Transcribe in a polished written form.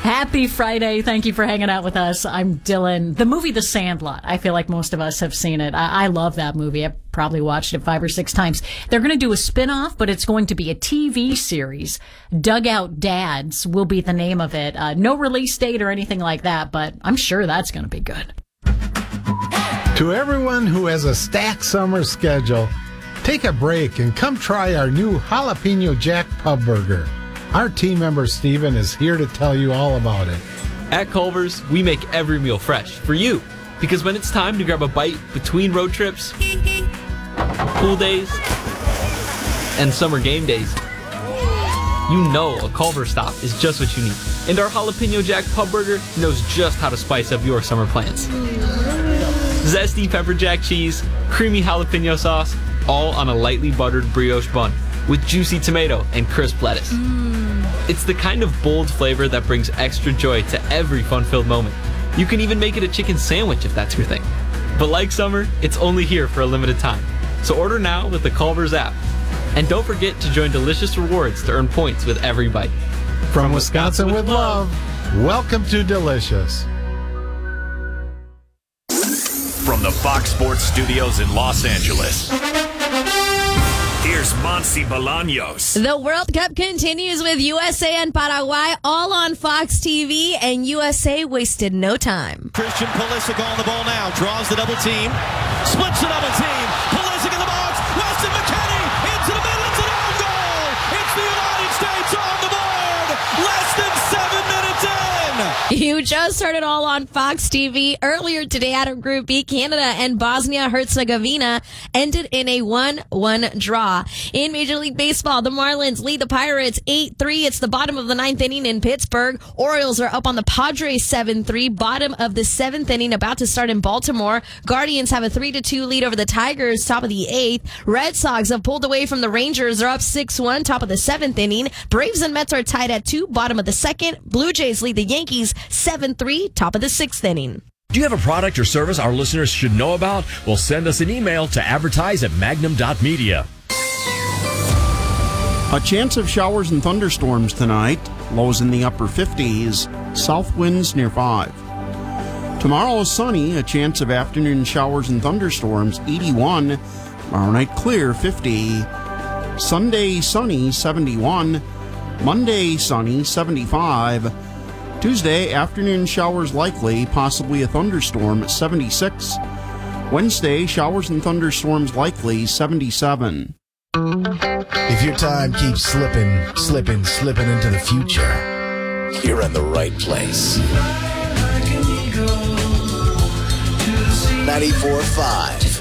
Happy Friday. Thank you for hanging out with us. I'm Dylan. The movie The Sandlot. I feel like most of us have seen it. I love that movie. I've probably watched it 5 or 6 times. They're going to do a spin-off, but it's going to be a TV series. Dugout Dads will be the name of it. No release date or anything like that, but I'm sure that's going to be good. To everyone who has a stacked summer schedule, take a break and come try our new Jalapeno Jack Pub Burger. Our team member Steven is here to tell you all about it. At Culver's, we make every meal fresh for you. Because when it's time to grab a bite between road trips, pool days, and summer game days, you know a Culver's stop is just what you need. And our Jalapeno Jack Pub Burger knows just how to spice up your summer plans. Zesty pepper jack cheese, creamy jalapeno sauce, all on a lightly buttered brioche bun with juicy tomato and crisp lettuce. It's the kind of bold flavor that brings extra joy to every fun-filled moment. You can even make it a chicken sandwich if that's your thing. But like summer, it's only here for a limited time. So order now with the Culver's app. And don't forget to join Delicious Rewards to earn points with every bite. From Wisconsin with love, welcome to Delicious. From the Fox Sports Studios in Los Angeles, here's Monsi Bolaños. The World Cup continues with USA and Paraguay all on Fox TV, and USA wasted no time. Christian Pulisic on the ball now, draws the double team, splits the double team, Pulisic in the box, Weston McKennie into the middle, it's an own goal! It's the United States on the board! Less than 7 minutes in! You just heard it all on Fox TV. Earlier today out of Group B, Canada and Bosnia-Herzegovina ended in a 1-1 draw. In Major League Baseball, the Marlins lead the Pirates 8-3. It's the bottom of the 9th inning in Pittsburgh. Orioles are up on the Padres 7-3. Bottom of the 7th inning about to start in Baltimore. Guardians have a 3-2 lead over the Tigers, top of the 8th. Red Sox have pulled away from the Rangers. They're up 6-1, top of the 7th inning. Braves and Mets are tied at 2, bottom of the 2nd. Blue Jays lead the Yankees 7-3, top of the 6th inning. Do you have a product or service our listeners should know about? Well, send us an email to advertise@magnum.media. A chance of showers and thunderstorms tonight. Lows in the upper 50s. South winds near 5. Tomorrow is sunny. A chance of afternoon showers and thunderstorms. 81. Tomorrow night clear. 50. Sunday sunny. 71. Monday sunny. 75. Tuesday, afternoon showers likely, possibly a thunderstorm, 76. Wednesday, showers and thunderstorms likely, 77. If your time keeps slipping into the future, you're in the right place. 94.5